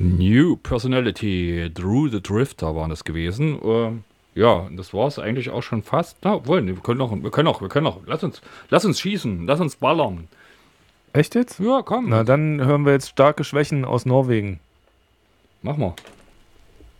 New Personality, Drew the Drifter waren das gewesen. Ja, das war es eigentlich auch schon fast. Na, wollen, wir können noch. Lass uns schießen, lass uns ballern. Echt jetzt? Ja, komm. Na, dann hören wir jetzt starke Schwächen aus Norwegen. Mach mal.